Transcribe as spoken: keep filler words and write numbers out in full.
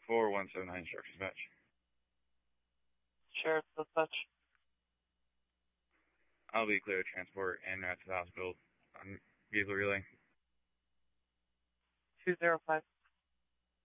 four one seven nine instructions match. Sheriff, dispatch. I'll be clear to transport and route to the hospital on vehicle relay. two zero five.